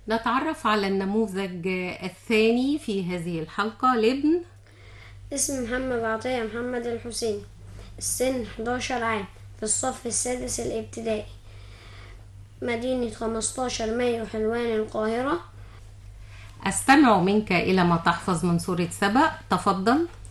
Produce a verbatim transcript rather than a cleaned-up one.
نتعرف على النموذج الثاني في هذه الحلقة لابن. اسم محمد عطية محمد الحسيني، السن حداشر عام، في الصف السادس الابتدائي، مدينة خمستاشر مايو حلوان القاهرة. أستمع منك إلى ما تحفظ من سورة سبأ، تفضل.